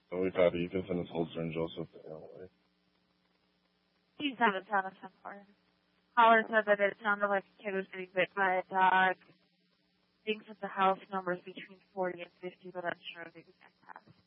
So we've had Ethan and his holster and Joseph in LA. He's out of town so far. Caller said that it sounded like a kid was getting bit by a dog. Thinks that the house number is between 40 and 50, but I'm sure of the exact house.